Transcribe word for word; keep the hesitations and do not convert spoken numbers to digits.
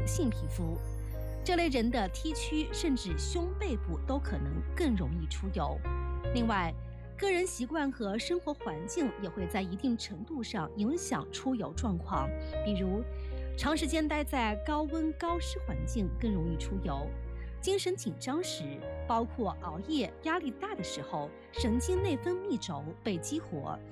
油性皮肤。这类人的 T 区甚至胸背部都可能更容易出油。另外，个人习惯和生活环境也会在一定程度上影响出油状况，比如长时间待在高温高湿环境更容易出油。精神紧张时，包括熬夜、压力大的时候，神经内分泌轴被激活，